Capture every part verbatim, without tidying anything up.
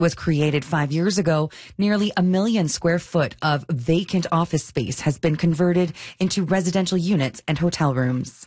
Was created five years ago, nearly a million square foot of vacant office space has been converted into residential units and hotel rooms.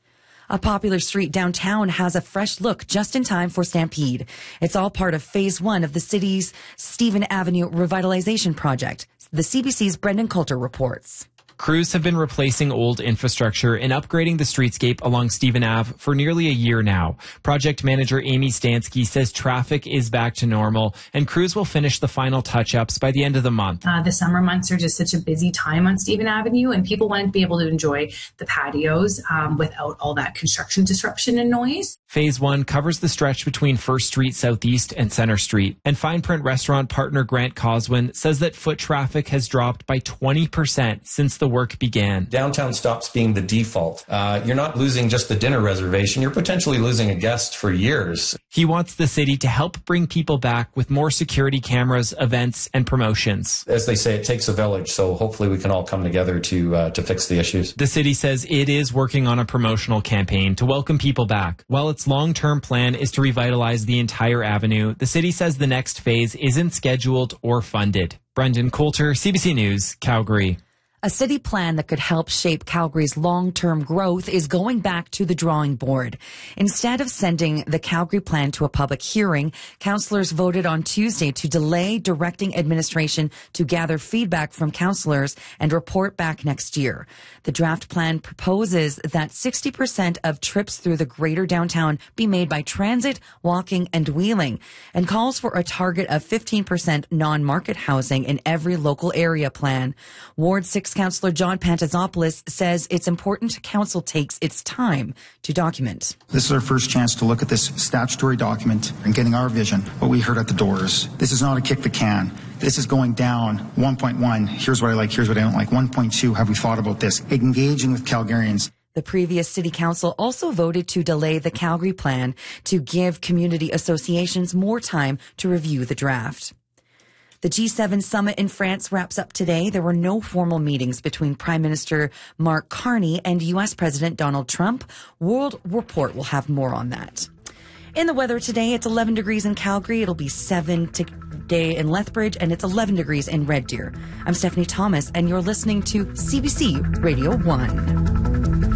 A popular street downtown has a fresh look just in time for Stampede. It's all part of phase one of the city's Stephen Avenue revitalization project. The C B C's Brendan Coulter reports. Crews have been replacing old infrastructure and upgrading the streetscape along Stephen Avenue for nearly a year now. Project manager Amy Stansky says traffic is back to normal and crews will finish the final touch-ups by the end of the month. Uh, the summer months are just such a busy time on Stephen Avenue, and people want to be able to enjoy the patios um, without all that construction disruption and noise. Phase one covers the stretch between First Street Southeast and Center Street. And Fine Print restaurant partner Grant Coswin says that foot traffic has dropped by twenty percent since the work began. Downtown stops being the default. Uh, you're not losing just the dinner reservation. You're potentially losing a guest for years. He wants the city to help bring people back with more security cameras, events, and promotions. As they say, it takes a village, so hopefully we can all come together to uh, to fix the issues. The city says it is working on a promotional campaign to welcome people back. While its long-term plan is to revitalize the entire avenue, the city says the next phase isn't scheduled or funded. Brendan Coulter, C B C News, Calgary. A city plan that could help shape Calgary's long-term growth is going back to the drawing board. Instead of sending the Calgary plan to a public hearing, councillors voted on Tuesday to delay directing administration to gather feedback from councillors and report back next year. The draft plan proposes that sixty percent of trips through the greater downtown be made by transit, walking, and wheeling, and calls for a target of fifteen percent non-market housing in every local area plan. Ward six Councillor John Pantazopoulos says it's important council takes its time to document. This is our first chance to look at this statutory document and getting our vision, what we heard at the doors. This is not a kick the can. This is going down one point one. Here's what I like, here's what I don't like. one point two, have we thought about this? Engaging with Calgarians. The previous city council also voted to delay the Calgary plan to give community associations more time to review the draft. The G seven summit in France wraps up today. There were no formal meetings between Prime Minister Mark Carney and U S President Donald Trump. World Report will have more on that. In the weather today, it's eleven degrees in Calgary. It'll be seven today in Lethbridge, and it's eleven degrees in Red Deer. I'm Stephanie Thomas, and you're listening to C B C Radio one.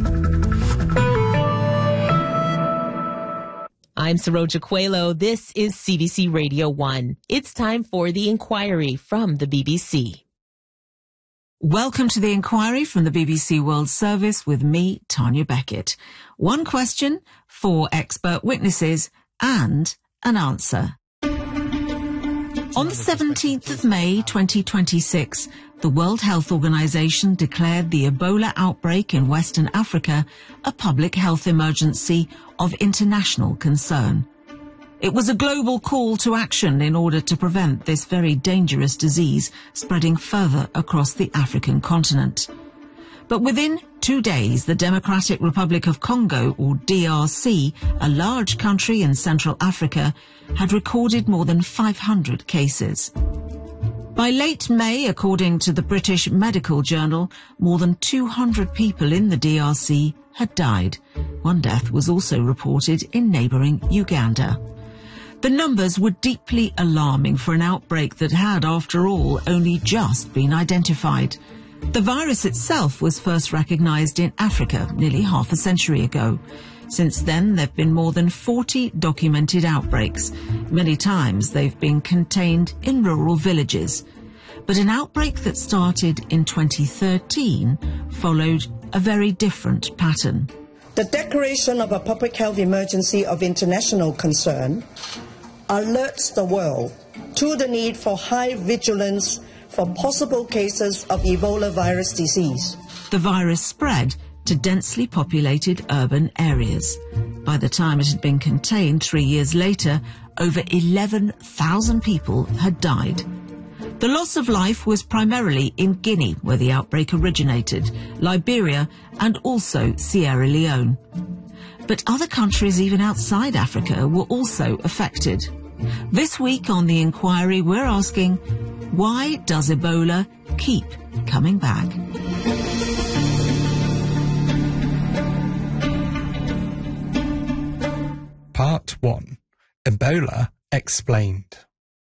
I'm Saroja Coelho. This is C B C Radio one. It's time for The Inquiry from the B B C. Welcome to The Inquiry from the B B C World Service with me, Tanya Beckett. One question, four expert witnesses, and an answer. On the seventeenth of May twenty twenty-six, the World Health Organization declared the Ebola outbreak in Western Africa a public health emergency of international concern. It was a global call to action in order to prevent this very dangerous disease spreading further across the African continent. But within two days, the Democratic Republic of Congo, or D R C, a large country in Central Africa, had recorded more than five hundred cases. By late May, according to the British Medical Journal, more than two hundred people in the D R C had died. One death was also reported in neighbouring Uganda. The numbers were deeply alarming for an outbreak that had, after all, only just been identified. The virus itself was first recognised in Africa nearly half a century ago. Since then, there have been more than forty documented outbreaks. Many times they've been contained in rural villages. But an outbreak that started in twenty thirteen followed a very different pattern. The declaration of a public health emergency of international concern alerts the world to the need for high vigilance for possible cases of Ebola virus disease. The virus spread to densely populated urban areas. By the time it had been contained three years later, over eleven thousand people had died. The loss of life was primarily in Guinea, where the outbreak originated, Liberia, and also Sierra Leone. But other countries, even outside Africa, were also affected. This week on The Inquiry, we're asking, why does Ebola keep coming back? Part one. Ebola Explained.